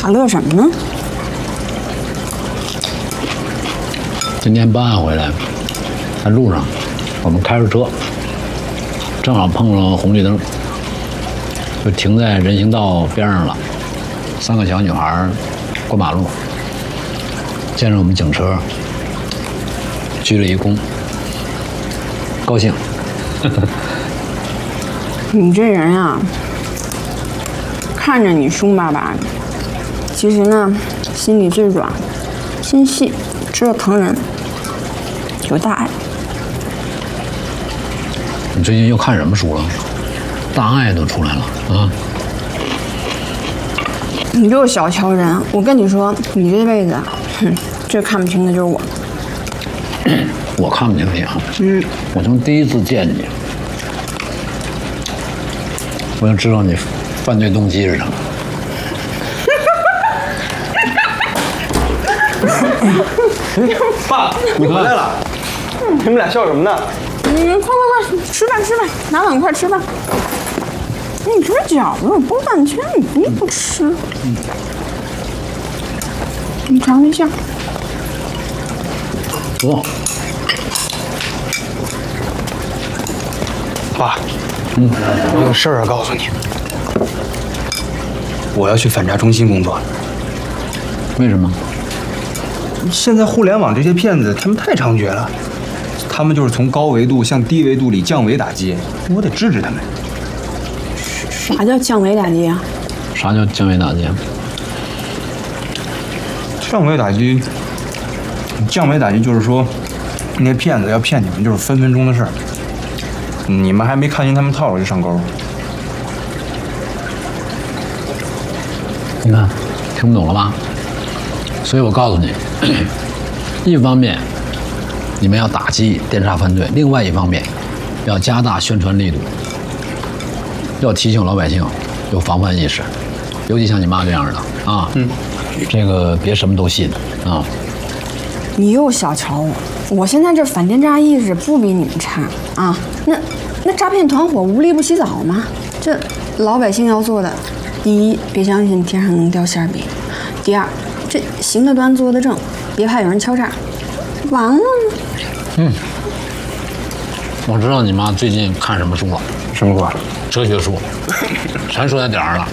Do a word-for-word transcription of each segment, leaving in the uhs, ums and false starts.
傻乐什么呢？ 今天办案回来，在路上，我们开着车，正好碰上红绿灯，就停在人行道边上了。三个小女孩过马路，见着我们警车，鞠了一躬，高兴。 你这人啊，看着你凶巴巴的，其实呢，心里最软，心细，知道疼人，有大爱。 你最近又看什么书了？大爱都出来了啊！ 你就是小瞧人，我跟你说，你这辈子，哼，最看不清的就是我。 我看不清你啊！ 嗯， 我从第一次见你，我就知道你犯罪动机是什么。 爸，你回来了！你们俩笑什么呢？ 你快快快，吃饭吃饭，拿碗快吃饭。你这饺子我包半天，你不不吃？嗯，你尝一下。 哇！ 爸，嗯，我有个事儿要告诉你，我要去反诈中心工作。 为什么？ 现在互联网这些骗子，他们太猖獗了，他们就是从高维度向低维度里降维打击，我得制止他们。 啥叫降维打击啊？ 啥叫降维打击？ 降维打击，降维打击就是说，那些骗子要骗你们，就是分分钟的事儿。你们还没看清他们套路就上钩。 你看，听不懂了吧？所以我告诉你，一方面你们要打击电诈犯罪，另外一方面要加大宣传力度，要提醒老百姓有防范意识，尤其像你妈这样的啊，嗯，这个别什么都信啊。 你又小瞧我，我现在这反电诈意识不比你们差啊。那那诈骗团伙无利不起早吗？这老百姓要做的，第一，别相信天上能掉馅饼；第二，这行得端坐得正，别怕有人敲诈。完了呢。 嗯，我知道你妈最近看什么书了？ 什么书？ 哲学书，全说在点儿上了。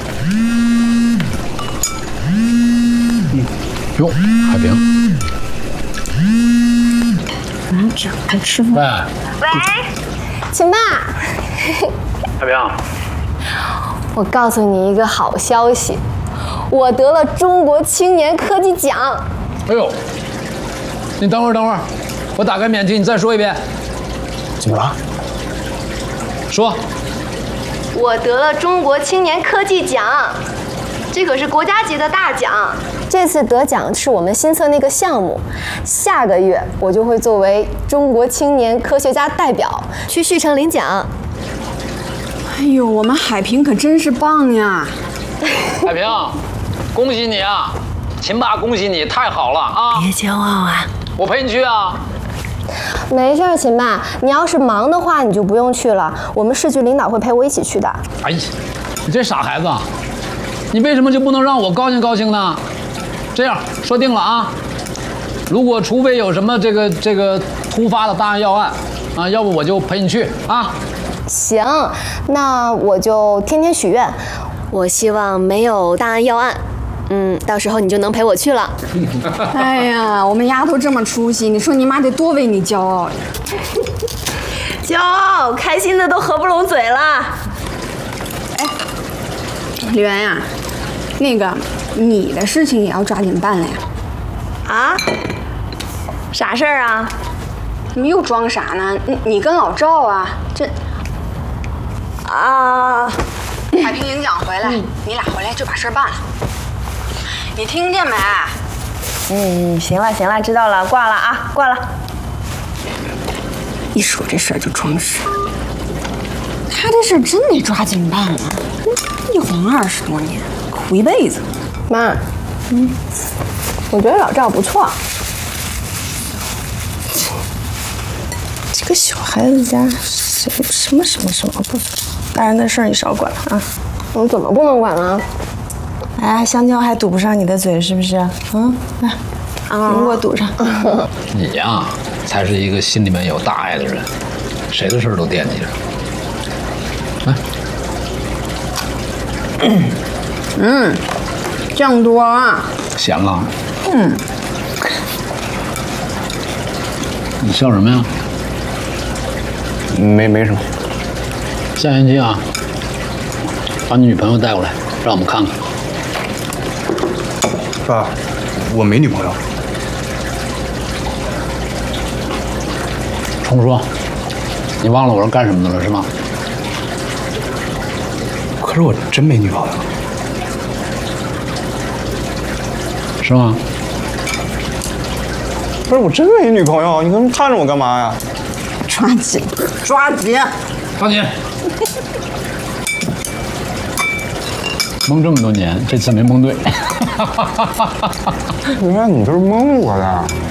哟，海平。 嗯，这还吃饭。 喂， 喂，秦爸。 海平， 我告诉你一个好消息，我得了中国青年科技奖。 哎呦，你等会儿，等会儿，我打开免提，你再说一遍。 怎么了？ 说。 我得了中国青年科技奖，这可是国家级的大奖。这次得奖是我们新测那个项目，下个月我就会作为中国青年科学家代表去旭城领奖。 哎呦，我们海平可真是棒呀！ 海平，恭喜你啊！秦爸，恭喜你，太好了啊！ 别骄傲啊！ 我陪你去啊！ 没事，秦爸，你要是忙的话，你就不用去了。我们市局领导会陪我一起去的。 哎呀，你这傻孩子，你为什么就不能让我高兴高兴呢？这样说定了啊！如果除非有什么这个这个突发的大案要案啊，要不我就陪你去啊。 行，那我就天天许愿，我希望没有大案要案。嗯，到时候你就能陪我去了。 哎呀，我们丫头这么出息，你说你妈得多为你骄傲呀！ 骄傲，开心的都合不拢嘴了。 哎，李媛呀，那个你的事情也要抓紧办了呀。 啊？啥事儿啊？ 怎么又装傻呢？你你跟老赵啊，这啊， 海平领奖回来，嗯、你俩回来就把事儿办了。你听见没？ 嗯，行了行了，知道了，挂了啊，挂了。 一说这事儿就装傻，他这事儿真得抓紧办啊！一晃二十多年，苦一辈子。 妈，嗯，我觉得老赵不错。 这个小孩子家什什么什么什么不，大人的事儿你少管啊！ 我怎么不能管呢？ 哎，香蕉还堵不上你的嘴是不是？嗯，来，你给我堵上。 你呀，才是一个心里面有大爱的人，谁的事儿都惦记着。来， 嗯，酱多啊。 咸了。 嗯。 你笑什么呀？ 没没什么。 下星期啊，把你女朋友带过来，让我们看看。 爸，我没女朋友。 重说，你忘了我是干什么的了是吗？ 可是我真没女朋友。 是吗？ 不是，我真没女朋友，你跟看着我干嘛呀？ 抓紧，抓紧， 抓紧！蒙这么多年，这次没蒙对。 原来你就是蒙我的。